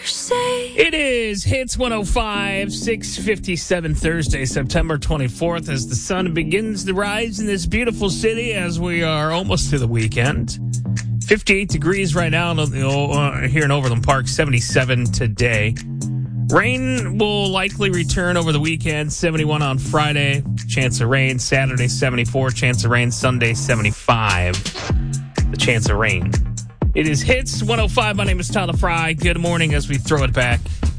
It is Hits 105, 6:57 Thursday, September 24th, as the sun begins to rise in this beautiful city as we are almost to the weekend. 58 degrees right now here in Overland Park, 77 today. Rain will likely return over the weekend, 71 on Friday, chance of rain. Saturday, 74, chance of rain. Sunday, 75, the chance of rain. It is Hits 105. My name is Tyler Fry. Good morning as we throw it back